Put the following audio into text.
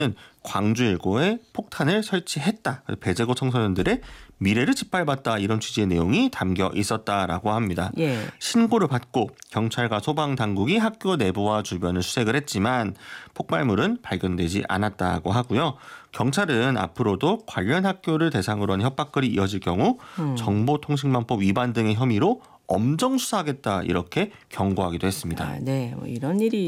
광주일고에 폭탄을 설치했다. 배제고 청소년들의 미래를 짓밟았다. 이런 취지의 내용이 담겨 있었다라고 합니다. 예. 신고를 받고 경찰과 소방당국이 학교 내부와 주변을 수색을 했지만 폭발물은 발견되지 않았다고 하고요. 경찰은 앞으로도 관련 학교를 대상으로 한 협박글이 이어질 경우 정보통신망법 위반 등의 혐의로 엄정 수사하겠다 이렇게 경고하기도 했습니다. 네, 뭐 이런 일이